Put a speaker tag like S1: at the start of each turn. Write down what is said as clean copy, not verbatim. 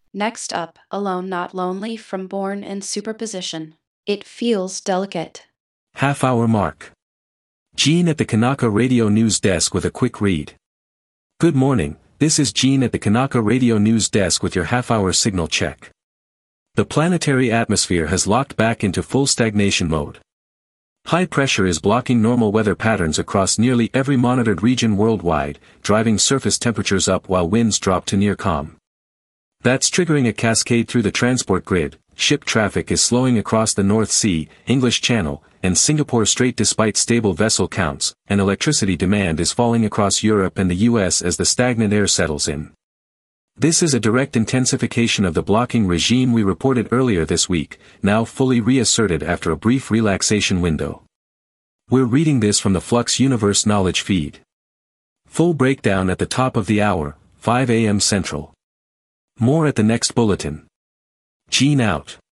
S1: Next up, Alone Not Lonely from Born in Superposition. It feels delicate.
S2: Half-hour mark. Gene at the Kanaka Radio News Desk with a quick read. Good morning, this is Gene at the Kanaka Radio News Desk with your half-hour signal check. The planetary atmosphere has locked back into full stagnation mode. High pressure is blocking normal weather patterns across nearly every monitored region worldwide, driving surface temperatures up while winds drop to near calm. That's triggering a cascade through the transport grid. Ship traffic is slowing across the North Sea, English Channel, and Singapore Strait despite stable vessel counts, and electricity demand is falling across Europe and the US as the stagnant air settles in. This is a direct intensification of the blocking regime we reported earlier this week, now fully reasserted after a brief relaxation window. We're reading this from the Flux Universe Knowledge feed. Full breakdown at the top of the hour, 5 a.m. Central. More at the next bulletin. Gene out.